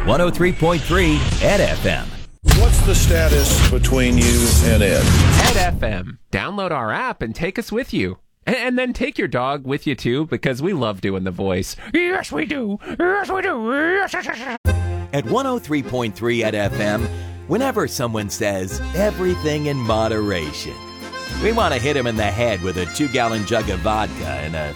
103.3 Ed FM. What's the status between you and Ed? Ed FM. Download our app and take us with you. And then take your dog with you, too, because we love doing the voice. Yes, we do. Yes, we do. Yes, yes, yes. At 103.3 Ed FM, whenever someone says everything in moderation, we want to hit him in the head with a 2-gallon jug of vodka and a